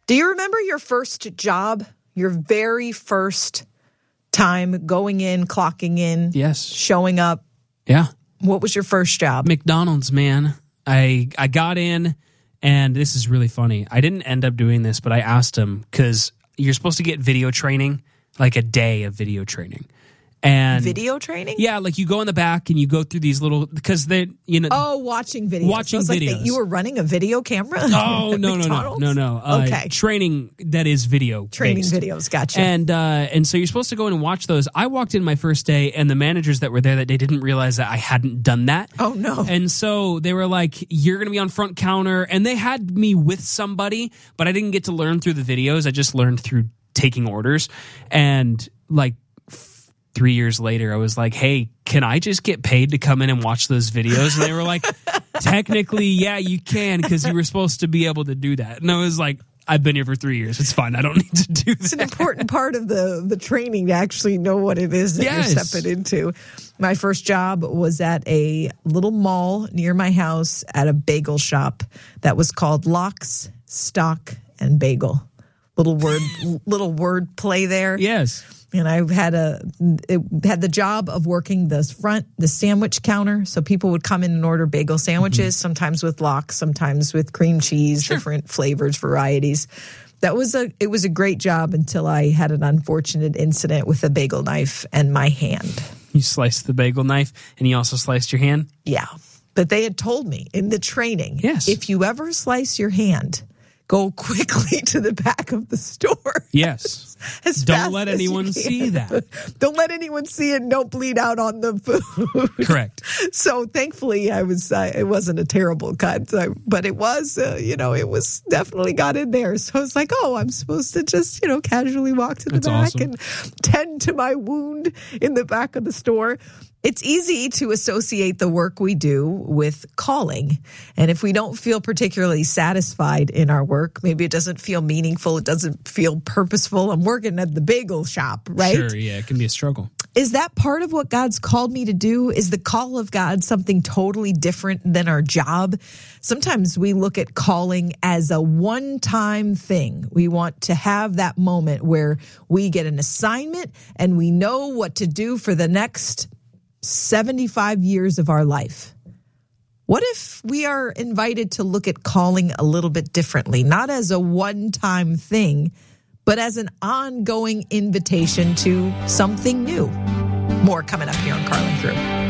Do you remember your first job? Your very first time going in, clocking in? Yes. Showing up? Yeah. What was your first job? McDonald's, man. I got in, and this is really funny. I didn't end up doing this, but I asked him, because you're supposed to get video training, like a day of video training. And video training? Yeah, like you go in the back and you go through these little, because they, Oh, watching videos. Watching videos. Like you were running a video camera? Oh, no. Okay. Training that is video Training based. videos, gotcha. And so you're supposed to go in and watch those. I walked in my first day, and the managers that were there that day didn't realize that I hadn't done that. Oh, no. And so they were like, you're going to be on front counter. And they had me with somebody, but I didn't get to learn through the videos. I just learned through taking orders. And like 3 years later, I was like, hey, can I just get paid to come in and watch those videos? And they were like, technically, yeah, you can, because you were supposed to be able to do that. And I was like, I've been here for 3 years. It's fine. I don't need to do that. It's an important part of the training to actually know what it is that you're stepping into. My first job was at a little mall near my house at a bagel shop that was called Locks, Stock, and Bagel. Little word play there. Yes. And I had the job of working the sandwich counter. So people would come in and order bagel sandwiches, sometimes with lox, sometimes with cream cheese, different flavors, varieties. It was a great job until I had an unfortunate incident with a bagel knife and my hand. You sliced the bagel knife and you also sliced your hand? Yeah. But they had told me in the training, if you ever slice your hand, go quickly to the back of the store. Yes. Don't let anyone see that. Don't let anyone see it. And don't bleed out on the food. Correct. So thankfully, it wasn't a terrible cut, but it was, it was definitely got in there. So I was like, oh, I'm supposed to just, casually walk to the back and tend to my wound in the back of the store. It's easy to associate the work we do with calling. And if we don't feel particularly satisfied in our work, maybe it doesn't feel meaningful, it doesn't feel purposeful. I'm working at the bagel shop, right? Sure, yeah, it can be a struggle. Is that part of what God's called me to do? Is the call of God something totally different than our job? Sometimes we look at calling as a one-time thing. We want to have that moment where we get an assignment and we know what to do for the next 75 years of our life. What if we are invited to look at calling a little bit differently, not as a one-time thing, but as an ongoing invitation to something new? More coming up here on Carlin Crew.